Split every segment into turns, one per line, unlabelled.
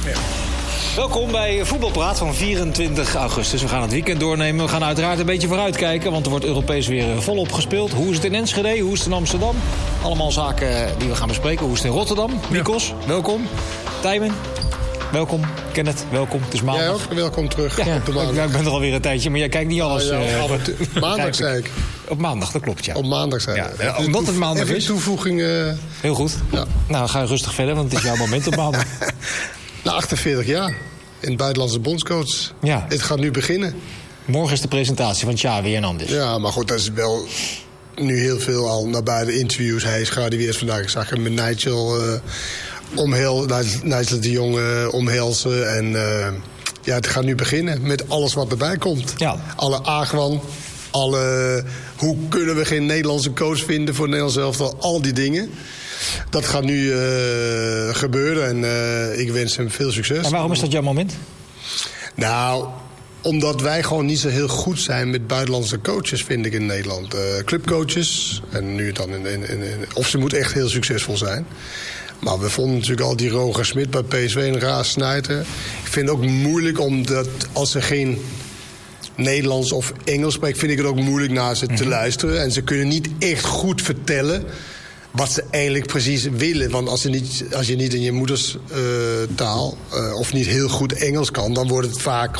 Ja. Welkom bij Voetbalpraat van 24 augustus. We gaan het weekend doornemen. We gaan uiteraard een beetje vooruitkijken, want er wordt Europees weer volop gespeeld. Hoe is het in Enschede? Hoe is het in Amsterdam? Allemaal zaken die we gaan bespreken. Hoe is het in Rotterdam? Nikos, welkom. Tijmen, welkom. Kenneth, welkom. Het is maandag.
Jij ook, welkom terug.
Ja, ik ben er alweer een tijdje, maar jij kijkt niet alles.
Maandag zei ik.
Op maandag, dat klopt, ja.
Op maandag zei ik.
Ja, omdat het maandag is.
Toevoeging.
Heel goed. Ja. Nou, ga je rustig verder, want het is jouw moment op maandag.
Na 48 jaar in het buitenlandse bondscoach.
Ja.
Het gaat nu beginnen.
Morgen is de presentatie van Xavi Hernandez.
Ja, maar goed, dat is wel nu heel veel al naar buiten interviews. Hij is gearriveerd vandaag. Ik zag hem met Nigel Nigel de Jong omhelzen. En het gaat nu beginnen met alles wat erbij komt. Ja. Alle aagwan, hoe kunnen we geen Nederlandse coach vinden voor het Nederlands elftal? Al die dingen. Dat gaat nu gebeuren en ik wens hem veel succes.
En waarom is dat jouw moment?
Nou, omdat wij gewoon niet zo heel goed zijn met buitenlandse coaches, vind ik, in Nederland. Clubcoaches, en nu dan of ze moeten echt heel succesvol zijn. Maar we vonden natuurlijk al die Roger Smit bij PSV en Raas Sneijder. Ik vind het ook moeilijk, omdat als ze geen Nederlands of Engels spreken, vind ik het ook moeilijk naar ze te luisteren. En ze kunnen niet echt goed vertellen wat ze eigenlijk precies willen. Want als je niet in je moederstaal of niet heel goed Engels kan, dan wordt het vaak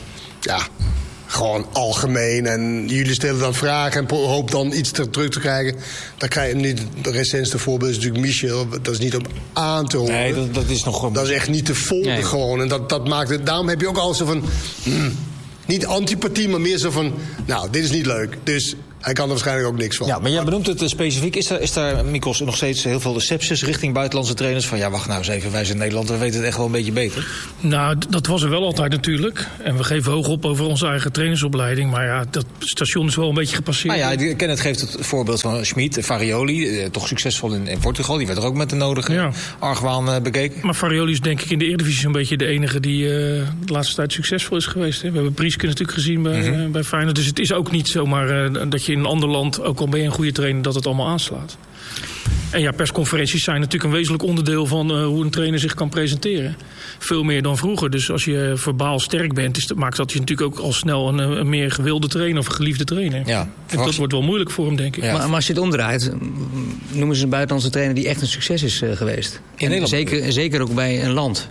gewoon algemeen. En jullie stellen dan vragen en hoop dan iets terug te krijgen. Dan krijg je niet. Het recentste voorbeeld is natuurlijk Michel. Dat is niet om aan te horen.
Nee, dat is nog gewoon.
Dat is echt niet te volgen gewoon. En dat maakt het. Daarom heb je ook al zo van. Niet antipathie, maar meer zo van. Nou, dit is niet leuk. Dus hij kan er waarschijnlijk ook niks van.
Ja, maar jij benoemt het specifiek. Is daar, Mikos, nog steeds heel veel sepsis richting buitenlandse trainers? Van wacht nou eens even, wij zijn Nederland, we weten het echt wel een beetje beter.
Nou, dat was er wel altijd natuurlijk. En we geven hoog op over onze eigen trainersopleiding. Maar ja, dat station is wel een beetje gepasseerd.
Nou ja, Kenneth geeft het voorbeeld van Schmid, Farioli. Toch succesvol in Portugal. Die werd er ook met de nodige argwaan bekeken.
Maar Farioli is denk ik in de Eredivisie zo'n beetje de enige die de laatste tijd succesvol is geweest. Hè. We hebben Prieske natuurlijk gezien bij Feyenoord. Dus het is ook niet zomaar dat je in een ander land, ook al ben je een goede trainer, dat het allemaal aanslaat. En ja, persconferenties zijn natuurlijk een wezenlijk onderdeel van hoe een trainer zich kan presenteren. Veel meer dan vroeger. Dus als je verbaal sterk bent, maakt dat je natuurlijk ook al snel een meer gewilde trainer of een geliefde trainer. Ja, en dat wordt wel moeilijk voor hem, denk ik.
Ja. Maar als je het omdraait, noemen ze een buitenlandse trainer die echt een succes is geweest.
In Nederland?
Zeker ook bij een land.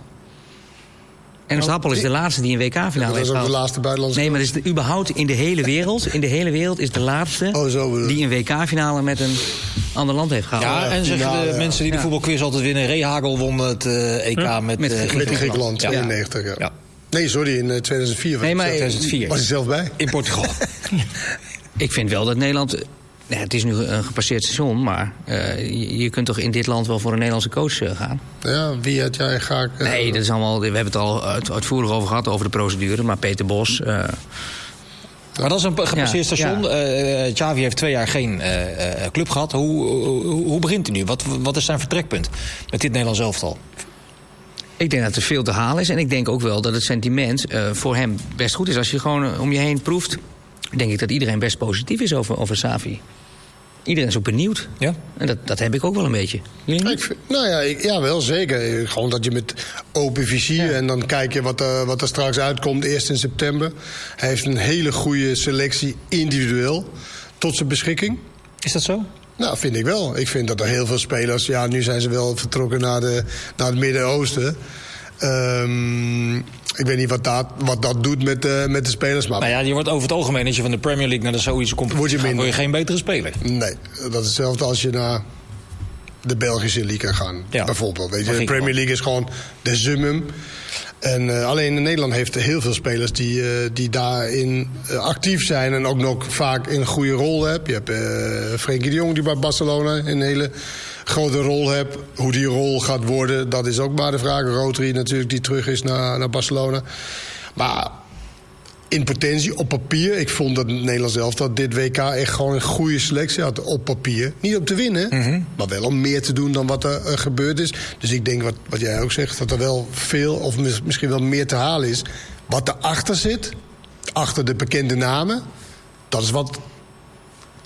En Happel is de laatste die een WK-finale heeft
gehaald. Dat is ook de laatste buitenlandse.
Nee, maar het is überhaupt in de hele wereld is de laatste die een WK-finale met een ander land heeft gehaald.
Ja, en zeggen de mensen die de voetbalquiz altijd winnen. Rehagel won het EK met
Griekenland, 92. Ja. Nee, sorry, in 2004.
Nee, maar
2004.
Was je zelf bij?
In Portugal.
Ik vind wel dat Nederland. Nee, het is nu een gepasseerd station, maar je kunt toch in dit land wel voor een Nederlandse coach gaan?
Ja, wie had jij graag?
Nee, dat is allemaal. We hebben het al uitvoerig over gehad, over de procedure. Maar Peter Bos.
Maar dat is een gepasseerd station. Xavi heeft 2 jaar geen club gehad. Hoe begint hij nu? Wat is zijn vertrekpunt met dit Nederlands elftal?
Ik denk dat er veel te halen is. En ik denk ook wel dat het sentiment voor hem best goed is. Als je gewoon om je heen proeft, denk ik dat iedereen best positief is over Xavi. Iedereen is ook benieuwd. Ja? En dat heb ik ook wel een beetje.
Ja, wel zeker. Gewoon dat je met open vizier en dan kijk je wat er straks uitkomt, eerst in september. Hij heeft een hele goede selectie individueel tot zijn beschikking.
Is dat zo?
Nou, vind ik wel. Ik vind dat er heel veel spelers, nu zijn ze wel vertrokken naar het Midden-Oosten. Ik weet niet wat dat doet met de spelers. Maar
je wordt over het algemeen, als je van de Premier League naar de Saoedische competitie gaat, word je geen betere speler.
Nee, dat is hetzelfde als je naar de Belgische Liga gaat, bijvoorbeeld. Weet je, de Premier League is gewoon de summum. En alleen in Nederland heeft heel veel spelers die daarin actief zijn en ook nog vaak een goede rol hebben. Je hebt Frenkie de Jong die bij Barcelona een hele grote rol heeft. Hoe die rol gaat worden, dat is ook maar de vraag. Rodri natuurlijk, die terug is naar Barcelona. Maar in potentie, op papier, ik vond dat Nederland zelf dat dit WK echt gewoon een goede selectie had op papier. Niet om te winnen, maar wel om meer te doen dan wat er gebeurd is. Dus ik denk, wat jij ook zegt, dat er wel veel, of misschien wel meer te halen is. Wat erachter zit, achter de bekende namen, dat is wat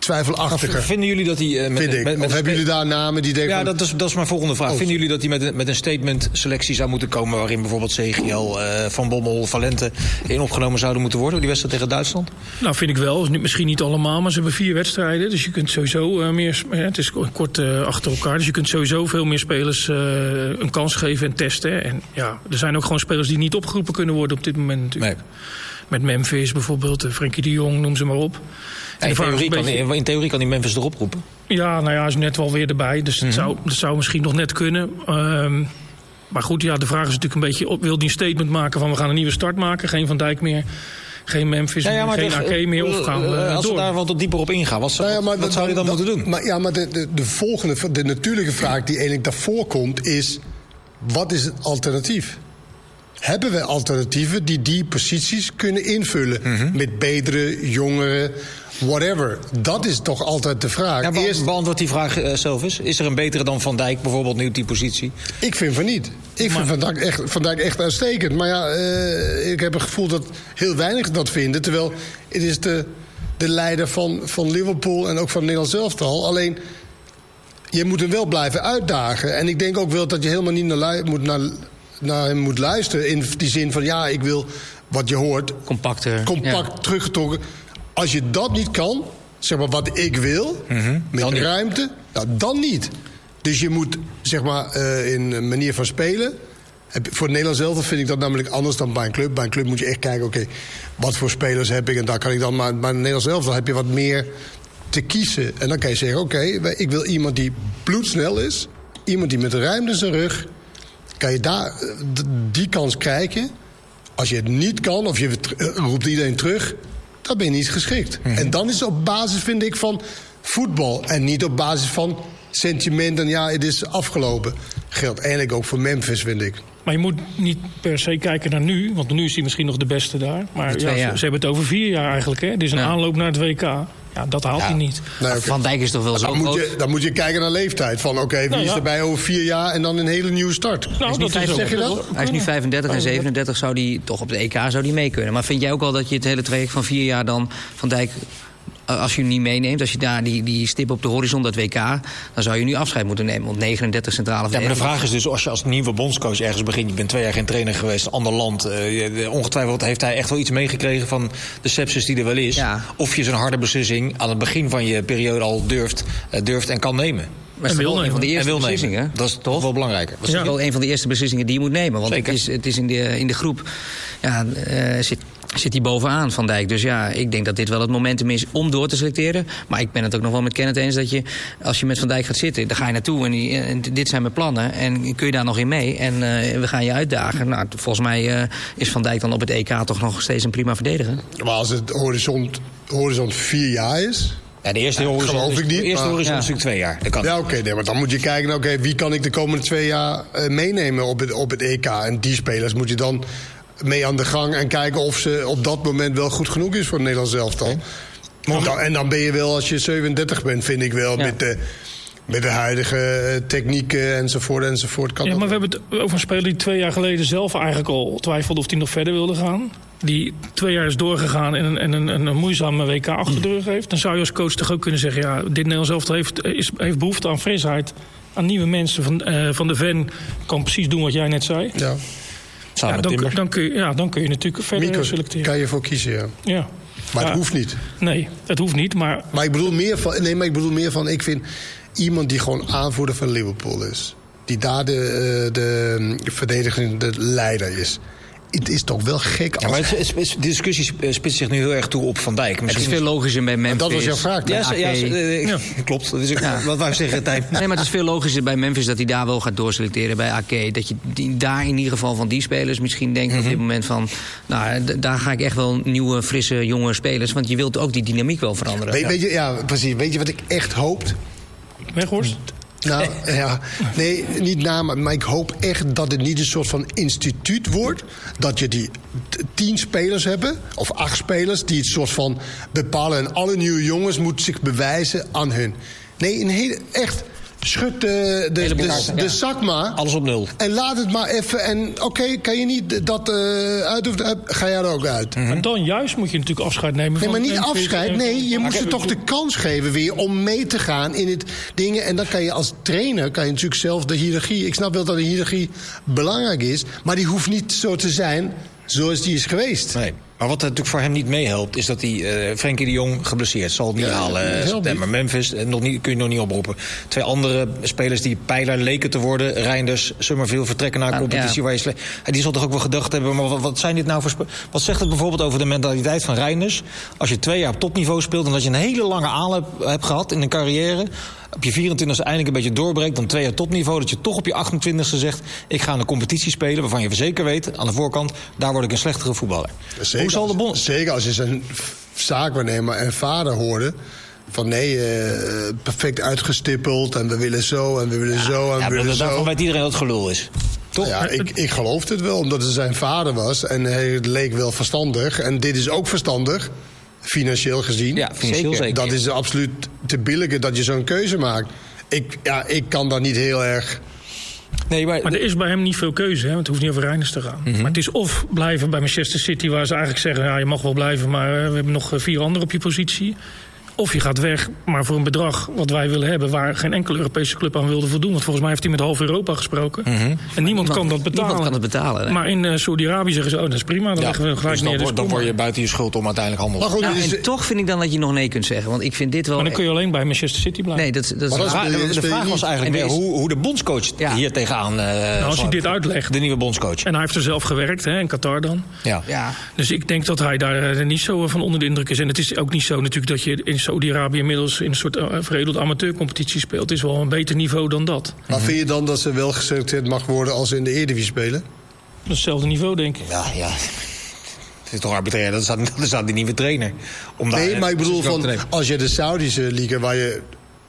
twijfelachtiger.
Vinden jullie dat hij...
Of hebben jullie daar namen die denken...
Ja, dat is mijn volgende vraag. Vinden jullie dat hij met een statement selectie zou moeten komen... waarin bijvoorbeeld CGL, Van Bommel, Valente... in opgenomen zouden moeten worden, die wedstrijd tegen Duitsland?
Nou, vind ik wel. Misschien niet allemaal, maar ze hebben 4 wedstrijden. Dus je kunt sowieso meer... Het is kort achter elkaar. Dus je kunt sowieso veel meer spelers een kans geven en testen. En ja, er zijn ook gewoon spelers die niet opgeroepen kunnen worden op dit moment natuurlijk. Nee. Met Memphis bijvoorbeeld, Frenkie de Jong, noem ze maar op.
En in theorie kan die Memphis erop roepen?
Ja, nou ja, hij is net wel weer erbij. Dus dat zou misschien nog net kunnen. Maar goed, ja, de vraag is natuurlijk een beetje... wil die een statement maken van we gaan een nieuwe start maken? Geen Van Dijk meer, geen Memphis meer, geen Ake meer. Of gaan we
als
door?
We daar wat dieper op ingaan, wat zou je dan moeten doen?
Maar de volgende, de natuurlijke vraag die eigenlijk daarvoor komt is... wat is het alternatief? Hebben we alternatieven die posities kunnen invullen? Met betere, jongere, whatever. Dat is toch altijd de vraag.
Ja, beantwoord die vraag zelf eens. Is er een betere dan Van Dijk bijvoorbeeld nu op die positie?
Ik vind van niet. Ik vind Van Dijk echt uitstekend. Maar ja, ik heb het gevoel dat heel weinig dat vinden. Terwijl het is de leider van Liverpool en ook van Nederland elftal. Alleen, je moet hem wel blijven uitdagen. En ik denk ook wel dat je helemaal niet naar hem moet luisteren. In die zin van, ja, ik wil wat je hoort... compact teruggetrokken. Als je dat niet kan, zeg maar wat ik wil... met dan ruimte, nou, dan niet. Dus je moet, zeg maar, in een manier van spelen... Voor Nederland zelf vind ik dat namelijk anders dan bij een club. Bij een club moet je echt kijken, oké, wat voor spelers heb ik... en daar kan ik dan, maar bij Nederland zelf dan heb je wat meer te kiezen. En dan kan je zeggen, oké, ik wil iemand die bloedsnel is... iemand die met ruimte in zijn rug... kan je daar die kans krijgen. Als je het niet kan, of je roept iedereen terug... dan ben je niet geschikt. En dan is het op basis, vind ik, van voetbal... en niet op basis van sentiment en ja, het is afgelopen. Geldt eigenlijk ook voor Memphis, vind ik. Maar
je moet niet per se kijken naar nu... want nu is hij misschien nog de beste daar. Maar ze hebben het over 4 jaar eigenlijk. Hè? Dit is een aanloop naar het WK... Ja, dat haalt hij niet.
Nee, okay. Van Dijk is toch wel zo groot?
Dan moet je kijken naar leeftijd. Van oké, wie is erbij over 4 jaar en dan een hele nieuwe start.
Nou, zeg je dat? Hij is nu 35 en 37 zou die toch op de EK zou die mee kunnen. Maar vind jij ook al dat je het hele traject van 4 jaar dan Van Dijk... als je hem niet meeneemt, als je daar die stip op de horizon, dat WK... dan zou je nu afscheid moeten nemen, want 39 centrale...
Ja, maar de vraag is dus, als je als nieuwe bondscoach ergens begint... je bent 2 jaar geen trainer geweest, een ander land... ongetwijfeld heeft hij echt wel iets meegekregen van de sepsis die er wel is. Ja. Of je zo'n harde beslissing aan het begin van je periode al durft en kan nemen.
Maar het is wel een van de eerste beslissingen.
Dat is toch wel belangrijker.
Dat is wel een van de eerste beslissingen die je moet nemen. Want het is in de groep... Ja, zit hij bovenaan, Van Dijk. Dus ja, ik denk dat dit wel het momentum is om door te selecteren. Maar ik ben het ook nog wel met Kenneth eens dat je... als je met Van Dijk gaat zitten, dan ga je naartoe... en dit zijn mijn plannen en kun je daar nog in mee... en we gaan je uitdagen. Nou, volgens mij is Van Dijk dan op het EK toch nog steeds een prima verdediger.
Maar als het horizon 4 jaar is...
Ja, de eerste horizon is natuurlijk 2 jaar. Dat kan
ja, oké, maar dan moet je kijken... Oké, wie kan ik de komende 2 jaar meenemen op het EK? En die spelers moet je dan... mee aan de gang en kijken of ze op dat moment wel goed genoeg is voor het Nederlands elftal. En dan ben je wel, als je 37 bent, vind ik wel, met de huidige technieken enzovoort. Kan
maar we hebben het over een speler die 2 jaar geleden zelf eigenlijk al twijfelde of hij nog verder wilde gaan. Die 2 jaar is doorgegaan en een moeizame WK achter de rug heeft. Dan zou je als coach toch ook kunnen zeggen, ja, dit Nederlands elftal heeft behoefte aan frisheid, aan nieuwe mensen. Van de Ven kan precies doen wat jij net zei.
Ja.
Dan kun je natuurlijk verder selecteren.
Kan je voor kiezen, ja. Maar het hoeft niet.
Nee, het hoeft niet, maar...
Maar ik bedoel meer van... Ik vind iemand die gewoon aanvoerder van Liverpool is. Die daar de verdedigende leider is. Het is toch wel gek als...
Ja, maar de discussie spitst zich nu heel erg toe op Van Dijk.
Het is veel logischer bij Memphis.
Dat was jouw vraag.
Klopt. Dat is wat wij zeggen, Tijn.
Nee, maar het is veel logischer bij Memphis dat hij daar wel gaat doorselecteren bij Ake. Dat je daar in ieder geval van die spelers misschien denkt op dit moment van... nou, daar ga ik echt wel nieuwe, frisse, jonge spelers. Want je wilt ook die dynamiek wel veranderen.
Weet je, precies. Weet je wat ik echt hoop?
Weghorst?
Nou, ja. Nee, niet namen. Maar ik hoop echt dat het niet een soort van instituut wordt. Dat je die 10 spelers hebt, of 8 spelers, die het soort van bepalen. En alle nieuwe jongens moeten zich bewijzen aan hun. Nee, echt schud de zak maar.
Alles op 0.
En laat het maar even. En oké, kan je niet dat uit of ga jij er ook uit.
En dan juist moet je natuurlijk afscheid nemen.
Nee, maar niet afscheid. Nee, je moet ze toch de kans geven weer om mee te gaan in het dingen. En dan kan je als trainer natuurlijk zelf de hiërarchie. Ik snap wel dat de hiërarchie belangrijk is, maar die hoeft niet zo te zijn zoals die is geweest.
Nee. Maar wat natuurlijk voor hem niet meehelpt, is dat hij Frenkie de Jong geblesseerd zal het niet halen. September. Memphis kun je nog niet oproepen. 2 andere spelers die pijler leken te worden. Reinders, Summerville vertrekken naar een competitie waar je die zal toch ook wel gedacht hebben. Maar wat zijn dit nou voor wat zegt het bijvoorbeeld over de mentaliteit van Reinders? Als je 2 jaar op topniveau speelt en dat je een hele lange aanloop hebt gehad in een carrière, op je 24e eindelijk een beetje doorbreekt, dan 2 jaar topniveau, dat je toch op je 28e zegt, ik ga een competitie spelen waarvan je zeker weet, aan de voorkant, daar word ik een slechtere voetballer.
Zeker als je zijn zaakwaarnemer en vader hoorde van perfect uitgestippeld en we willen zo en we willen zo en we willen zo.
Daarvan weet iedereen dat het gelul is. Toch?
Ja, ik geloof het wel, omdat het zijn vader was en hij leek wel verstandig. En dit is ook verstandig, financieel gezien.
Ja, financieel zeker.
Dat is absoluut te billijken dat je zo'n keuze maakt. Ik kan daar niet heel erg.
Nee, maar er is bij hem niet veel keuze, hè? Want het hoeft niet over Reinders te gaan. Maar het is of blijven bij Manchester City, waar ze eigenlijk zeggen, ja, je mag wel blijven, maar we hebben nog 4 anderen op je positie. Of je gaat weg, maar voor een bedrag wat wij willen hebben, waar geen enkele Europese club aan wilde voldoen. Want volgens mij heeft hij met half Europa gesproken. En niemand kan dat betalen.
Niemand kan het betalen. Nee.
Maar in Saudi-Arabië zeggen ze, dat is prima, dan leggen we gelijk
dus
neer.
Dan word je buiten je schuld om uiteindelijk handel te doen.
En toch vind ik dan dat je nog nee kunt zeggen. Want ik vind dit wel.
Maar dan kun je alleen bij Manchester City blijven.
Nee,
de vraag was eigenlijk meer hoe de bondscoach hier tegenaan.
Als hij dit uitlegt.
De nieuwe bondscoach.
En hij heeft er zelf gewerkt, hè, in Qatar dan.
Ja.
Dus ik denk dat hij daar niet zo van onder de indruk is. En het is ook niet zo natuurlijk dat je in Saudi-Arabië inmiddels in een soort veredelde amateurcompetitie speelt. Het is wel een beter niveau dan dat.
Maar vind je dan dat ze wel geselecteerd mag worden als ze in de Eredivisie spelen?
Dat is hetzelfde niveau, denk ik.
Ja. Het is toch arbitrair, dat is aan die nieuwe trainer.
Maar ik bedoel, als je de Saudische liga, waar je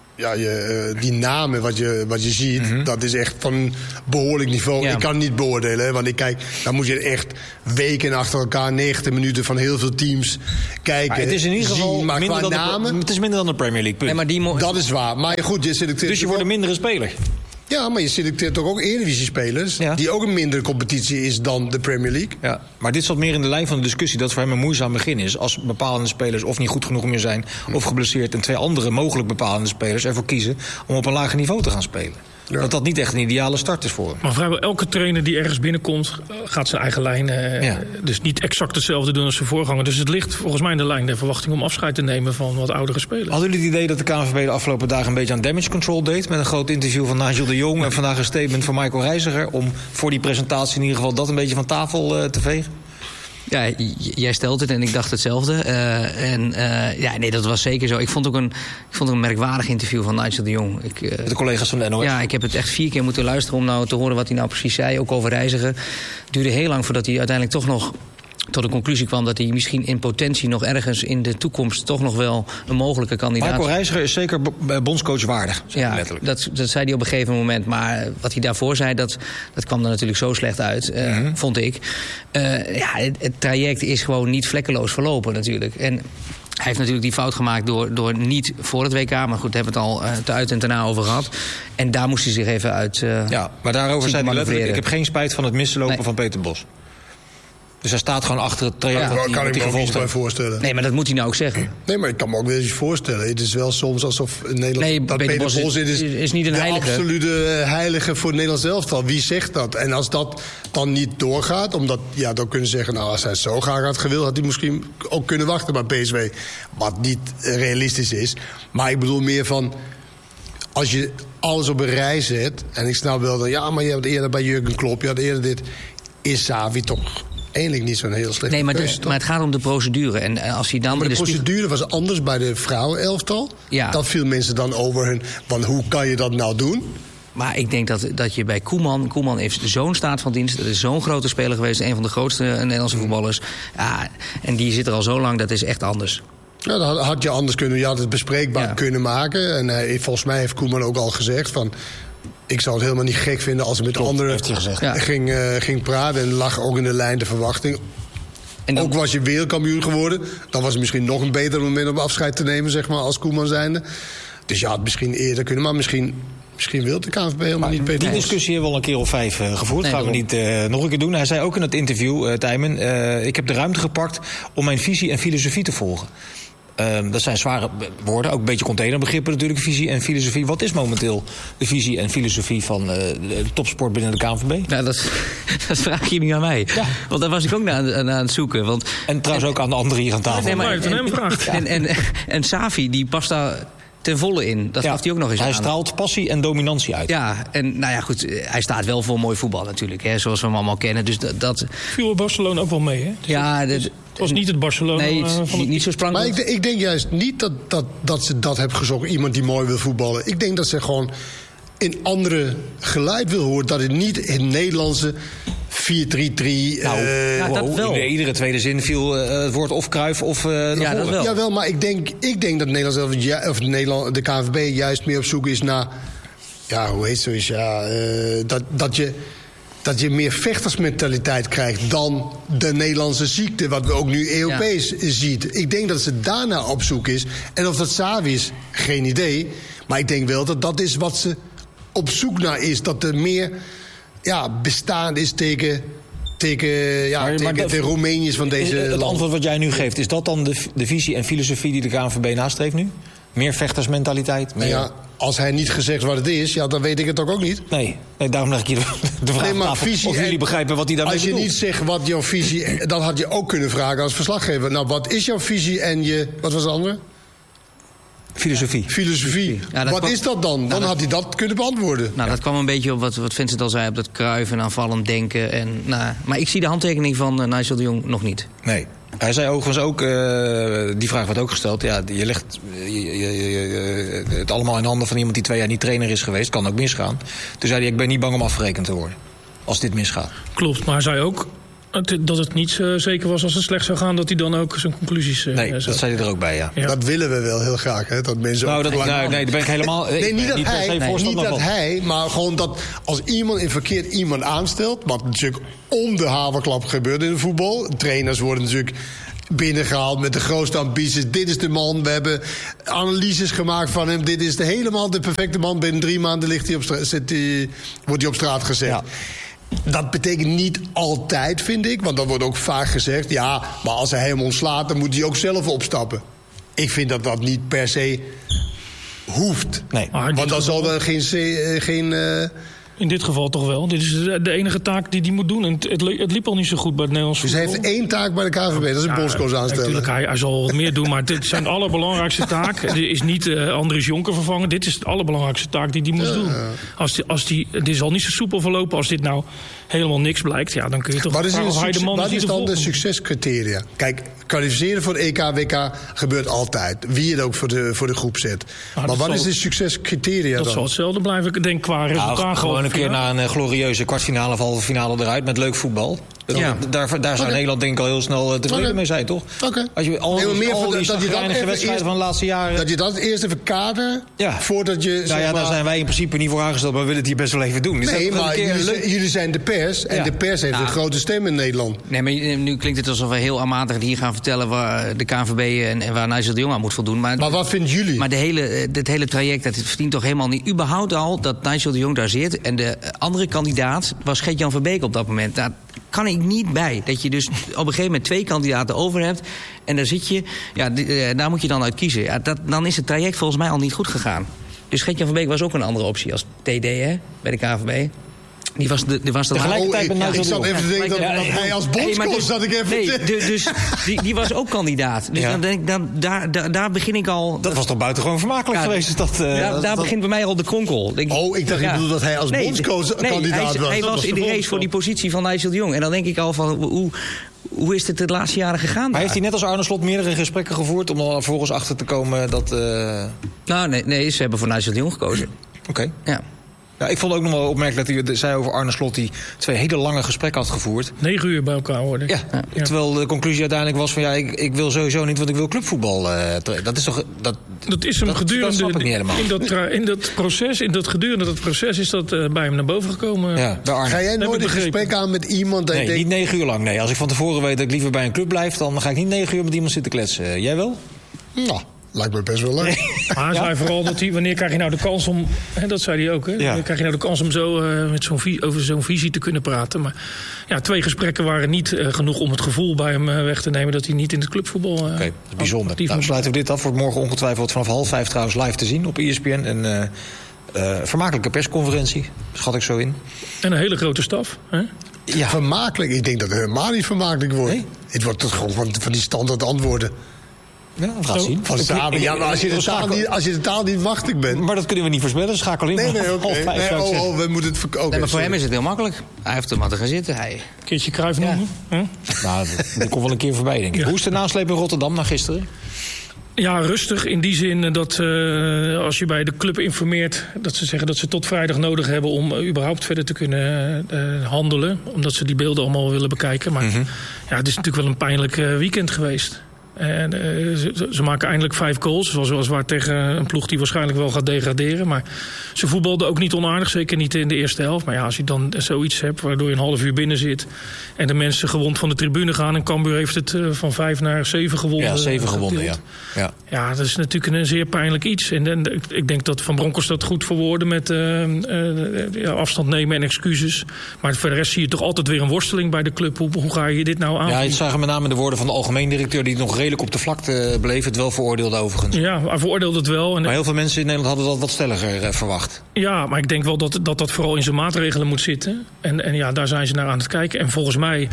die namen wat je ziet, dat is echt van een behoorlijk niveau. Ja. Ik kan het niet beoordelen, hè, want ik kijk, dan moet je echt weken achter elkaar 90 minuten van heel veel teams kijken. Maar
het is in ieder geval het is minder dan de Premier League.
Nee, maar dat is waar. Maar goed, je selecteert.
Dus je wordt een mindere speler.
Ja, maar je selecteert toch ook Eredivisie-spelers, die ook een mindere competitie is dan de Premier League.
Ja, maar dit zat meer in de lijn van de discussie, dat het voor hem een moeizaam begin is als bepalende spelers of niet goed genoeg meer zijn, of geblesseerd, en 2 andere mogelijk bepalende spelers ervoor kiezen om op een lager niveau te gaan spelen. Ja. Dat niet echt een ideale start is voor hem.
Maar vrijwel elke trainer die ergens binnenkomt, gaat zijn eigen lijn. Dus niet exact hetzelfde doen als zijn voorganger. Dus het ligt volgens mij in de lijn der verwachting om afscheid te nemen van wat oudere spelers.
Hadden jullie het idee dat de KNVB de afgelopen dagen een beetje aan damage control deed? Met een groot interview van Nigel de Jong en vandaag een statement van Michael Reiziger, om voor die presentatie in ieder geval dat een beetje van tafel te vegen?
Ja, jij stelt het en ik dacht hetzelfde. Nee, dat was zeker zo. Ik vond ook een merkwaardig interview van Nigel de Jong.
De collega's van de NOS.
Ja, ik heb het echt 4 keer moeten luisteren om nou te horen wat hij nou precies zei. Ook over Reiziger. Het duurde heel lang voordat hij uiteindelijk toch nog tot de conclusie kwam dat hij misschien in potentie nog ergens in de toekomst toch nog wel een mogelijke kandidaat is.
Marco Reiziger is zeker bondscoach waardig.
Ja, letterlijk. Dat zei hij op een gegeven moment. Maar wat hij daarvoor zei, dat kwam er natuurlijk zo slecht uit, vond ik. Het traject is gewoon niet vlekkeloos verlopen natuurlijk. En hij heeft natuurlijk die fout gemaakt door niet voor het WK. Maar goed, daar hebben we het al te uit en te na over gehad. En daar moest hij zich even uit.
Maar daarover zei hij letterlijk: ik heb geen spijt van het mislopen van Peter Bos. Dus hij staat gewoon achter het traject.
Dat kan ik me ook niet bij voorstellen.
Nee, maar dat moet hij nou ook zeggen.
Nee, maar ik kan me ook wel eens voorstellen. Het is wel soms alsof in Nederland.
Nee,
dat Peter Bos
is niet een heilige.
De absolute heilige voor het Nederlands elftal. Wie zegt dat? En als dat dan niet doorgaat, omdat dan kunnen ze zeggen, nou, als hij het zo graag had gewild, had hij misschien ook kunnen wachten bij PSV. Wat niet realistisch is. Maar ik bedoel meer van, als je alles op een rij zet, en ik snap wel dat, maar je hebt eerder bij Jurgen Klopp, je had eerder dit, is Xavi toch eigenlijk niet zo'n heel slecht.
Nee, maar het gaat om de procedure. En als hij dan
maar de procedure was anders bij de vrouwenelftal.
Ja.
Dat viel mensen dan over hun. Want hoe kan je dat nou doen?
Maar ik denk dat je bij Koeman heeft zo'n staat van dienst. Dat is zo'n grote speler geweest. Een van de grootste Nederlandse voetballers. Ja, en die zit er al zo lang. Dat is echt anders.
Ja, dat had je anders kunnen. Je had het bespreekbaar kunnen maken. En volgens mij heeft Koeman ook al gezegd van, ik zou het helemaal niet gek vinden als hij met anderen ging praten. En lag ook in de lijn de verwachting. En dan, ook was je wereldkampioen geworden, dan was het misschien nog een beter moment om afscheid te nemen, zeg maar, als Koeman zijnde. Dus je had misschien eerder kunnen, maar misschien Misschien wil de KNVB helemaal niet Peter
Die
Bos.
discussie hebben we al een keer of 5 gevoerd.
Nee,
gaan we niet nog een keer doen. Hij zei ook in het interview, Tijmen... ik heb de ruimte gepakt om mijn visie en filosofie te volgen. Dat zijn zware woorden, ook een beetje containerbegrippen natuurlijk, visie en filosofie. Wat is momenteel de visie en filosofie van de topsport binnen de KNVB?
Nou, dat vraag je nu aan mij. Ja. Want daar was ik ook naar aan het zoeken.
En trouwens ook aan de anderen hier aan tafel.
Nee, maar het aan hem vraagt.
En Savi, die past daar ten volle in. Dat gaf hij ook nog eens aan.
Hij straalt passie en dominantie uit.
Ja, en nou ja, goed, hij staat wel voor mooi voetbal natuurlijk, hè, zoals we hem allemaal kennen. Dus dat
Viel Barcelona ook wel mee, hè?
ja,
Het was niet het Barcelona
niet zo sprankelijk.
Maar ik denk juist niet dat ze dat hebben gezocht. Iemand die mooi wil voetballen. Ik denk dat ze gewoon in andere geluid wil horen. Dat het niet in Nederlandse 4-3-3...
dat wel.
In iedere tweede zin viel het woord of Cruijff of
Ja, dat wel.
Jawel, maar ik denk dat de KNVB juist meer op zoek is naar... Ja, hoe heet zoiets? Ja, dat je meer vechtersmentaliteit krijgt dan de Nederlandse ziekte... wat we ook nu Europees ziet. Ik denk dat ze daarna op zoek is. En of dat Savi is, geen idee. Maar ik denk wel dat dat is wat ze op zoek naar is. Dat er meer bestaan is tegen de Roemeniërs van deze
Het
landen.
antwoord wat jij nu geeft, is dat dan de visie en filosofie die de KNVB nastreeft nu? Meer vechtersmentaliteit? Meer...
Ja, als hij niet gezegd wat het is, dan weet ik het ook niet.
Nee, daarom leg ik je de vraag
maar
af
visie
of jullie begrijpen wat hij daarmee
Als je
bedoelt.
niet zegt wat jouw visie... dan had je ook kunnen vragen als verslaggever. Nou, wat is jouw visie en wat was het andere? Filosofie.
Ja,
wat is dat dan? Dan had hij dat kunnen beantwoorden.
Nou, dat kwam een beetje op wat Vincent al zei... op dat Cruijff en aanvallend denken. Maar ik zie de handtekening van Nigel de Jong nog niet.
Nee. Hij zei overigens ook, die vraag werd ook gesteld... ja, je legt het allemaal in handen van iemand die 2 jaar niet trainer is geweest. Kan ook misgaan. Toen zei hij, ik ben niet bang om afgerekend te worden. Als dit misgaat.
Klopt, maar hij zei ook dat het niet zeker was als het slecht zou gaan... dat hij dan ook zijn conclusies
Nee, dat zei hij er ook bij, ja.
Dat willen we wel heel graag, hè? Dat mensen
Nou, daar ben ik helemaal...
Nee, niet dat
van.
hij, maar gewoon dat als iemand een verkeerd iemand aanstelt... wat natuurlijk om de haverklap gebeurt in het voetbal... trainers worden natuurlijk binnengehaald met de grootste ambities. Dit is de man, we hebben analyses gemaakt van hem. Dit is helemaal de perfecte man. Binnen 3 maanden wordt hij op straat gezet. Ja. Dat betekent niet altijd, vind ik. Want dat wordt ook vaak gezegd... ja, maar als hij hem ontslaat, dan moet hij ook zelf opstappen. Ik vind dat dat niet per se hoeft.
Nee.
Want dan zal er geen
in dit geval toch wel. Dit is de enige taak die hij moet doen. En het liep al niet zo goed bij het Nederlands voetbal.
Dus hij heeft 1 taak bij de KNVB, dat is een bondscoach aanstellen.
Natuurlijk, hij zal wat meer doen, maar dit is zijn allerbelangrijkste taak. Het is niet Andries Jonker vervangen. Dit is de allerbelangrijkste taak die hij moet doen. Dit zal niet zo soepel verlopen als dit nou helemaal niks blijkt. Ja, dan kun je toch
wat is dan de succescriteria? Kijk, kwalificeren voor EK, WK gebeurt altijd. Wie het ook voor de groep zet. Maar wat is de succescriteria dan?
Dat zal hetzelfde blijven, ik denk, qua resultaat.
Gewoon een keer naar een glorieuze kwartfinale of halve finale eruit met leuk voetbal.
Ja.
Daar zou Nederland denk ik al heel snel tevreden mee zijn, toch?
Als
je al die chagrijnige wedstrijden van de laatste jaren...
Dat je dat eerst even kadert, voordat je...
daar zijn wij in principe niet voor aangesteld, maar we willen het hier best wel even doen. Dus
nee, maar jullie zijn de pers en de pers heeft een grote stem in Nederland.
Nee, maar nu klinkt het alsof we heel aanmatigend hier gaan vertellen... waar de KNVB en waar Nigel de Jong aan moet voldoen. Maar
wat vinden jullie?
Maar dit hele traject, dat verdient toch helemaal niet... überhaupt al dat Nigel de Jong daar zit... en de andere kandidaat was Gert-Jan Verbeek op dat moment. Daar kan ik niet bij. Dat je dus op een gegeven moment 2 kandidaten over hebt... en daar zit je, daar moet je dan uit kiezen. Ja, dan is het traject volgens mij al niet goed gegaan. Dus Gert-Jan Verbeek was ook een andere optie als TD, hè, bij de KNVB. Die was
tegelijkertijd
ik zat even te denken dat hij als bondscoach zat ik even...
Nee, dus die was ook kandidaat. Dus dan denk ik, daar begin ik al...
Dat was toch buitengewoon vermakelijk geweest?
Daar begint bij mij al de kronkel.
Ik dacht, ik bedoel dat hij als bondscoach kandidaat was.
Hij was in de race voor die positie van Nigel de Jong. En dan denk ik al van, hoe is het de laatste jaren gegaan?
Maar heeft hij net als Arne Slot meerdere gesprekken gevoerd... om er vervolgens achter te komen dat...
Nou, nee, ze hebben voor Nigel de Jong gekozen.
Oké.
Ja.
Ja, ik vond ook nog wel opmerkelijk dat hij zei over Arne Slot... die 2 hele lange gesprekken had gevoerd.
9 uur bij elkaar, hoorde ik.
Ja. Terwijl de conclusie uiteindelijk was van... ik wil sowieso niet, want ik wil clubvoetbal dat is toch...
Dat is hem gedurende...
Dat snap ik niet helemaal.
Gedurende dat proces is dat bij hem naar boven gekomen.
Ja, bij Arne.
Ga jij nooit een gesprek aan met iemand...
Nee, niet 9 uur lang. Nee, als ik van tevoren weet dat ik liever bij een club blijf... dan ga ik niet 9 uur met iemand zitten kletsen. Jij wel?
Nou, Lijkt me best wel leuk.
Maar hij zei vooral dat wanneer krijg je nou de kans om... dat zei hij ook, hè? Wanneer krijg je nou de kans om zo met over zo'n visie te kunnen praten. Maar 2 gesprekken waren niet genoeg om het gevoel bij hem weg te nemen... dat hij niet in het clubvoetbal... Oké,
dat is bijzonder. Nou, sluiten we dit af. Wordt morgen ongetwijfeld vanaf 4:30 trouwens live te zien op ESPN. En vermakelijke persconferentie, schat ik zo in.
En een hele grote staf, hè?
Ja. Vermakelijk? Ik denk dat het helemaal niet vermakelijk wordt. Nee? Het wordt toch gewoon van die standaard antwoorden.
Ja, we gaan zien.
Maar als je de taal niet machtig bent...
Maar dat kunnen we niet voorspellen. Schakel in.
Nee, we moeten het...
maar voor hem is het heel makkelijk. Hij heeft er maar te gaan zitten. Een
keertje Cruijff noemen.
Nou, dat komt wel een keer voorbij, denk ik. Hoe is de nasleep in Rotterdam na gisteren?
Ja, rustig in die zin dat als je bij de club informeert... dat ze zeggen dat ze tot vrijdag nodig hebben om überhaupt verder te kunnen handelen. Omdat ze die beelden allemaal willen bekijken. Maar het is natuurlijk wel een pijnlijk weekend geweest. En ze maken eindelijk 5 goals. Zoals waar tegen een ploeg die waarschijnlijk wel gaat degraderen. Maar ze voetbalden ook niet onaardig. Zeker niet in de eerste helft. Maar als je dan zoiets hebt waardoor je een half uur binnen zit... en de mensen gewond van de tribune gaan... en Cambuur heeft het van 5 naar 7 gewonnen.
Ja, 7 gewonnen,
ja, dat is natuurlijk een zeer pijnlijk iets. En ik denk dat Van Bronckhorst dat goed verwoordde... met afstand nemen en excuses. Maar voor de rest zie je toch altijd weer een worsteling bij de club. Hoe ga je dit nou aan?
Ja, het zagen met name de woorden van de algemeen directeur... die nog redelijk op de vlakte bleef, het wel veroordeelde overigens.
Ja, hij veroordeelde het wel.
Maar heel veel mensen in Nederland hadden dat wat stelliger verwacht.
Ja, maar ik denk wel dat vooral in zijn maatregelen moet zitten. En daar zijn ze naar aan het kijken. En volgens mij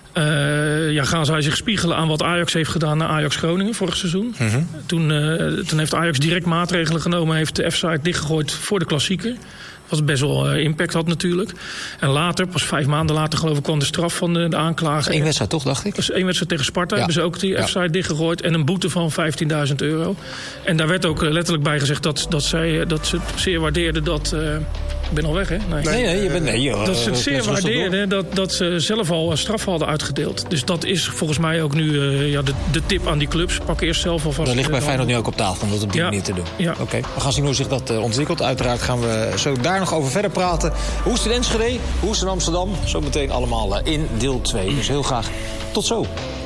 gaan zij zich spiegelen aan wat Ajax heeft gedaan naar Ajax Groningen vorig seizoen. Toen heeft Ajax direct maatregelen genomen, heeft de F-site dichtgegooid voor de klassieker. Wat best wel impact had natuurlijk. En later, pas 5 maanden later geloof ik, kwam de straf van de aanklager.
Dat is 1 wedstrijd toch, dacht ik?
Dat is 1 wedstrijd tegen Sparta. Hebben ze ook die F-site dichtgegooid. En een boete van €15.000. En daar werd ook letterlijk bij gezegd dat ze het zeer waardeerden dat... ik ben al weg, hè?
Nee, je bent... Nee,
dat ze het zeer waardeerden dat ze zelf al straf hadden uitgedeeld. Dus dat is volgens mij ook nu de tip aan die clubs. Pak eerst zelf alvast...
Dat ligt bij Feyenoord nu ook op tafel om dat op die manier te doen.
Ja.
Oké. We gaan zien hoe zich dat ontwikkelt. Uiteraard gaan we zo daar nog over verder praten. Hoe is het in Enschede? Hoe is het in Amsterdam? Zometeen allemaal in deel 2. Dus heel graag tot zo.